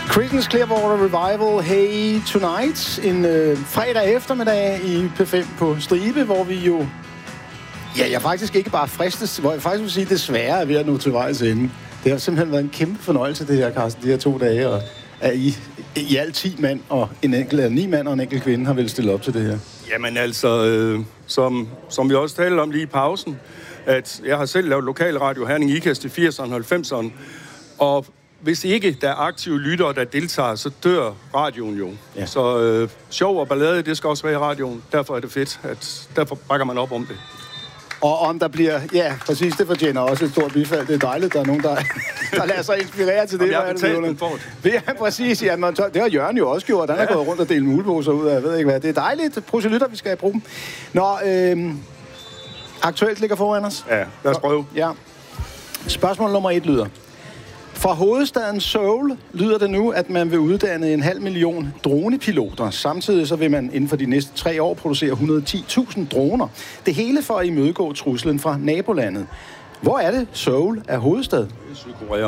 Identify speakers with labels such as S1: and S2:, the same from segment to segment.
S1: Creedence Clearwater Revival, Hey Tonight. En fredag eftermiddag i P5 på Stribe, hvor vi jo... Ja, jeg faktisk ikke bare fristes, hvor jeg faktisk vil sige, desværre er ved at nå til vejs ende. Det har simpelthen været en kæmpe fornøjelse, det her, Carsten, de her 2 dage, og at I alt 10 mand og 9 mand og en enkelt kvinde har vel stillet op til det her.
S2: Jamen altså, som vi også talte om lige i pausen, at jeg har selv lavet lokalradio Herning Ikast i 80'erne og 90'erne, og hvis ikke der er aktive lyttere, der deltager, så dør radioen jo. Ja. Så sjov og ballade, det skal også være i radioen. Derfor er det fedt, at derfor bakker man op om det.
S1: Og om der bliver... Ja, præcis, det fortjener også et stort bifald. Det er dejligt, der er nogen, der lader sig inspirere til det.
S2: Jeg har betalt den for
S1: det. Ja, præcis. Ja, det har Jørgen jo også gjort. Han har gået rundt og delt muleposer ud af, jeg ved ikke hvad. Det er dejligt. Proselytter, vi skal bruge dem. Nå, aktuelt ligger foran os.
S2: Ja, lad os prøve.
S1: Ja. Spørgsmål nummer 1 lyder... Fra hovedstaden Seoul lyder det nu, at man vil uddanne 500.000 dronepiloter. Samtidig så vil man inden for de næste 3 år producere 110.000 droner. Det hele for at imødegå truslen fra nabolandet. Hvor er det Seoul er hovedstad?
S2: Sydkorea.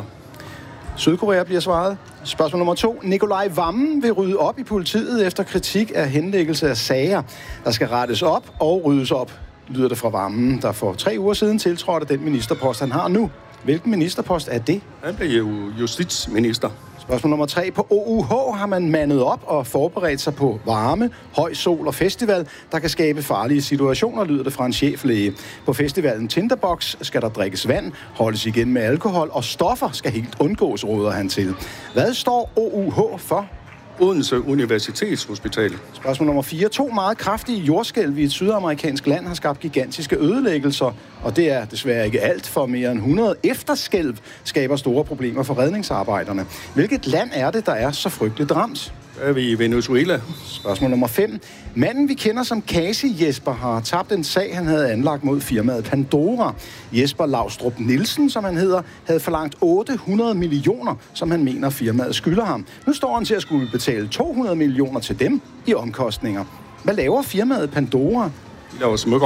S1: Sydkorea bliver svaret. Spørgsmål nummer 2. Nikolaj Wammen vil rydde op i politiet efter kritik af henlæggelse af sager. Der skal rettes op og ryddes op, lyder det fra Wammen, der for 3 uger siden tiltrådte den ministerpost, han har nu. Hvilken ministerpost er det?
S2: Han bliver jo justitsminister.
S1: Spørgsmål nummer 3. På OUH har man mandet op og forberedt sig på varme, høj sol og festival, der kan skabe farlige situationer, lyder det fra en cheflæge. På festivalen Tinderbox skal der drikkes vand, holdes igen med alkohol, og stoffer skal helt undgås, råder han til. Hvad står OUH for?
S2: Odense Universitetshospital.
S1: Spørgsmål nummer 4. 2 meget kraftige jordskælv i et sydamerikansk land har skabt gigantiske ødelæggelser, og det er desværre ikke alt, for mere end 100 efterskælv skaber store problemer for redningsarbejderne. Hvilket land er det, der er så frygteligt ramt?
S2: Er vi i Venezuela?
S1: Spørgsmål nummer 5. Manden, vi kender som Kasi Jesper, har tabt en sag, han havde anlagt mod firmaet Pandora. Jesper Laustrup Nielsen, som han hedder, havde forlangt 800 millioner, som han mener firmaet skylder ham. Nu står han til at skulle betale 200 millioner til dem i omkostninger. Hvad laver firmaet Pandora?
S2: De laver smykker.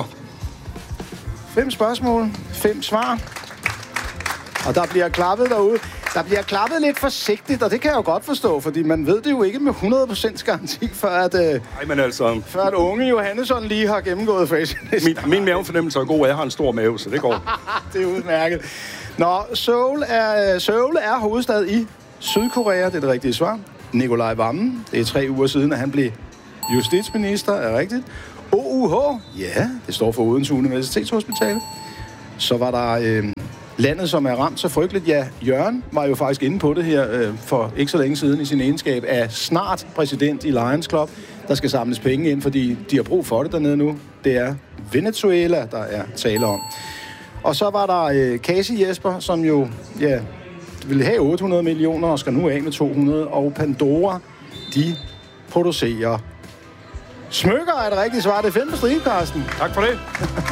S1: 5 spørgsmål, 5 svar. Og der bliver klappet derude. Der bliver klappet lidt forsigtigt, og det kan jeg jo godt forstå, fordi man ved det jo ikke med 100% garanti, før at unge Johannesson lige har gennemgået facelisten.
S2: Min mavefornemmelse er god, og jeg har en stor mave, så det går.
S1: Det er udmærket. Nå, Seoul er hovedstad i Sydkorea, det er det rigtige svar. Nikolaj Wammen, det er 3 uger siden, at han blev justitsminister, er rigtigt. OUH, ja, det står for Odense Universitetshospital. Så var der... landet, som er ramt så frygteligt. Ja, Jørgen var jo faktisk inde på det her for ikke så længe siden i sin egenskab af snart præsident i Lions Club. Der skal samles penge ind, fordi de har brug for det dernede nu. Det er Venezuela, der er tale om. Og så var der Kasi Jesper, som jo ville have 800 millioner og skal nu af med 200. Og Pandora, de producerer smykker, er det rigtige svar. Det er 5 på stribe, Carsten.
S2: Tak for det.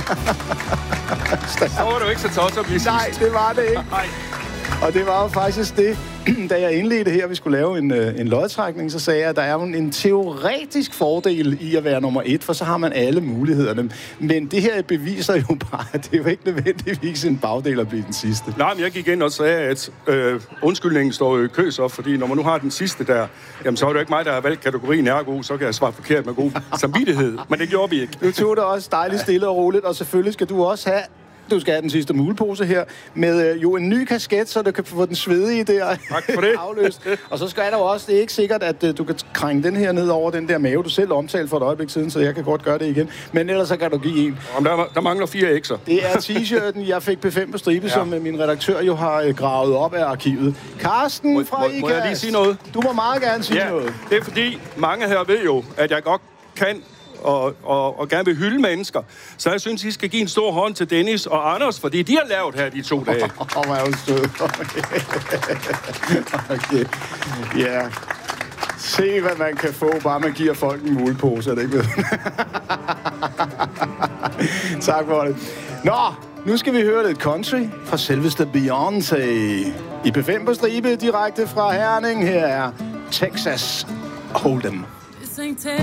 S2: Så var du ikke så tosset at blive sidst.
S1: Nej, det var det ikke. Nej. Og det var jo faktisk det, da jeg indledte her, vi skulle lave en lodtrækning, så sagde jeg, at der er en teoretisk fordel i at være nummer 1, for så har man alle mulighederne. Men det her beviser jo bare, at det er jo ikke nødvendigvis en bagdel at blive den sidste.
S2: Nej, men jeg gik ind og sagde, at undskyldningen står i køs op, fordi når man nu har den sidste der, jamen så er det jo ikke mig, der har valgt kategorien ergo, så kan jeg svare forkert med god samvittighed. Men det gjorde vi ikke.
S1: Nu tog det også dejligt stille og roligt, og selvfølgelig skal du også have... Du skal have den sidste mulepose her, med jo en ny kasket, så du kan få den svedige der afløst. Og så skal der jo også, det er ikke sikkert, at du kan krænge den her ned over den der mave, du selv omtalte for et øjeblik siden, så jeg kan godt gøre det igen. Men ellers så kan du give en.
S2: Der mangler 4 X'er.
S1: Det er t-shirten, jeg fik P5 på stribe, som min redaktør jo har gravet op af arkivet. Carsten fra IKAST.
S2: Må jeg lige sige noget?
S1: Du må meget gerne sige noget.
S2: Det er fordi, mange her ved jo, at jeg godt kan og gerne vil hylde mennesker. Så jeg synes, I skal give en stor hånd til Dennis og Anders, fordi de har lavet her de 2 dage.
S1: Hvor er du sød. Okay. Ja. Se, hvad man kan få, bare man giver folk en mulepose, er det ikke ved? Tak for det. Nå, nu skal vi høre lidt country fra selveste Beyoncé. I P5 på stribe, direkte fra Herning. Her er Texas Hold'em.